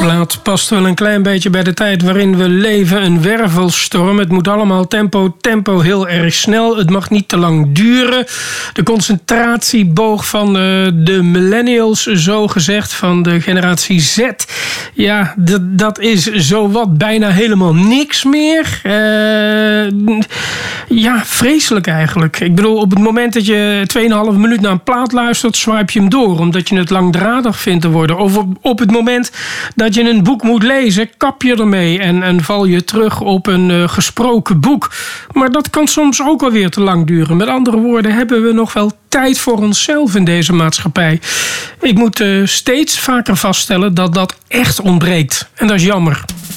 plaat past wel een klein beetje bij de tijd waarin we leven. Een wervelstorm. Het moet allemaal tempo heel erg snel. Het mag niet te lang duren. De concentratieboog van de millennials, zo gezegd, van de generatie Z. Ja, dat is zowat bijna helemaal niks meer. Ja, vreselijk eigenlijk. Ik bedoel, op het moment dat je 2,5 minuut naar een plaat luistert, swipe je hem door, omdat je het langdradig vindt te worden. Of op het moment dat je een boek moet lezen, kap je ermee en val je terug op een gesproken boek. Maar dat kan soms ook alweer te lang duren. Met andere woorden, hebben we nog wel tijd voor onszelf in deze maatschappij. Ik moet steeds vaker vaststellen dat dat echt ontbreekt. En dat is jammer.